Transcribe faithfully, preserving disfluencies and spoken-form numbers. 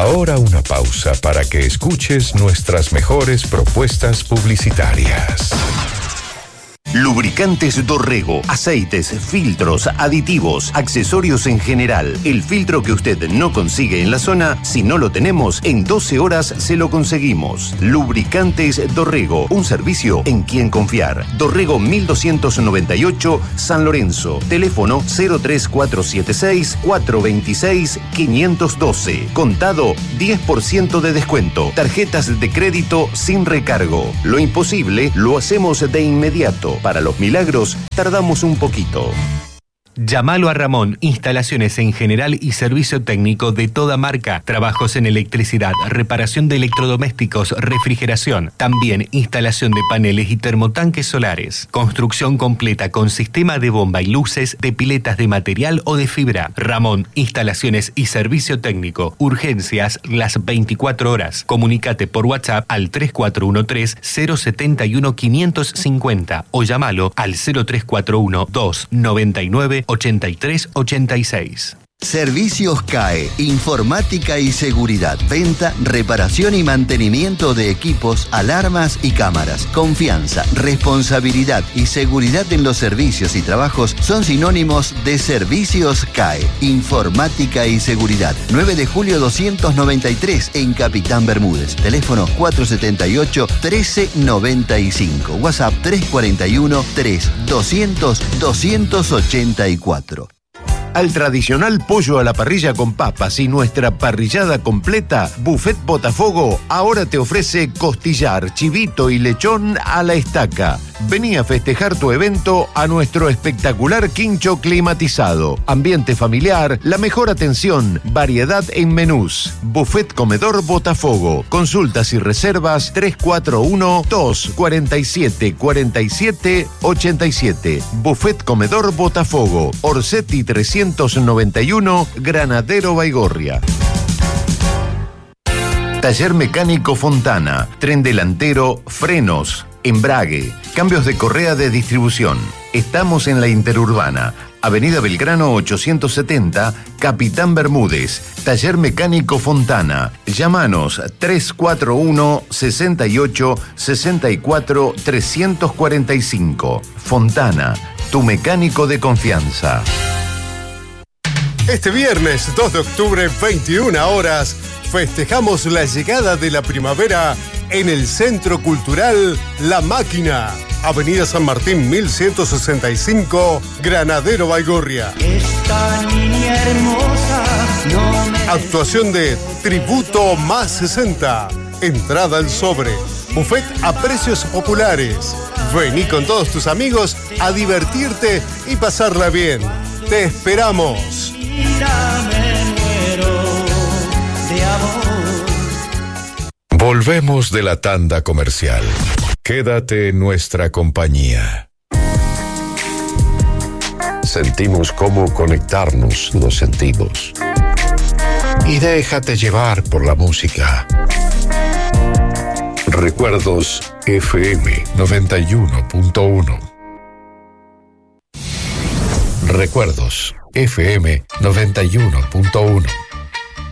Ahora una pausa para que escuches nuestras mejores propuestas publicitarias. Lubricantes Dorrego, aceites, filtros, aditivos, accesorios en general. El filtro que usted no consigue en la zona, si no lo tenemos, en doce horas se lo conseguimos. Lubricantes Dorrego, un servicio en quien confiar. Dorrego mil doscientos noventa y ocho, San Lorenzo. Teléfono cero tres cuatro siete seis, cuatro dos seis, cinco uno dos. Contado diez por ciento de descuento. Tarjetas de crédito sin recargo. Lo imposible lo hacemos de inmediato. Para los milagros, tardamos un poquito. Llámalo a Ramón, instalaciones en general y servicio técnico de toda marca, trabajos en electricidad, reparación de electrodomésticos, refrigeración, también instalación de paneles y termotanques solares, construcción completa con sistema de bomba y luces, de piletas de material o de fibra. Ramón, instalaciones y servicio técnico, urgencias las veinticuatro horas. Comunícate por WhatsApp al tres cuatro uno tres, cero siete uno, cinco cinco cero o llámalo al cero tres cuatro uno, dos nueve nueve, ochenta y tres ochenta y seis. Servicios C A E, informática y seguridad, venta, reparación y mantenimiento de equipos, alarmas y cámaras. Confianza, responsabilidad y seguridad en los servicios y trabajos son sinónimos de Servicios C A E, informática y seguridad. nueve de julio doscientos noventa y tres en Capitán Bermúdez. Teléfono cuatro siete ocho, uno tres nueve cinco. WhatsApp tres cuatro uno, tres doscientos, doscientos ochenta y cuatro. Al tradicional pollo a la parrilla con papas y nuestra parrillada completa, Buffet Botafogo ahora te ofrece costillar, chivito y lechón a la estaca. Vení a festejar tu evento a nuestro espectacular quincho climatizado. Ambiente familiar, la mejor atención, variedad en menús. Buffet Comedor Botafogo. Consultas y reservas tres cuatro uno, dos cuatro siete, cuatro siete, ocho siete. Buffet Comedor Botafogo. Orsetti trescientos noventa y uno, Granadero Baigorria. Taller Mecánico Fontana. Tren delantero, frenos, embrague, cambios de correa de distribución. Estamos en la Interurbana, Avenida Belgrano ochocientos setenta, Capitán Bermúdez. Taller Mecánico Fontana. Llámanos tres cuatro uno, sesenta y ocho, sesenta y cuatro, trescientos cuarenta y cinco. Fontana, tu mecánico de confianza. Este viernes dos de octubre, veintiuna horas, festejamos la llegada de la primavera en el Centro Cultural La Máquina, Avenida San Martín mil ciento sesenta y cinco, Granadero Baigorria. Esta niña hermosa no me... Actuación de Tributo Más sesenta. Entrada al sobre. Buffet a precios populares. Vení con todos tus amigos a divertirte y pasarla bien. Te esperamos. Volvemos de la tanda comercial. Quédate en nuestra compañía. Sentimos cómo conectarnos los sentidos. Y déjate llevar por la música. Recuerdos F M noventa y uno punto uno. Recuerdos F M noventa y uno punto uno.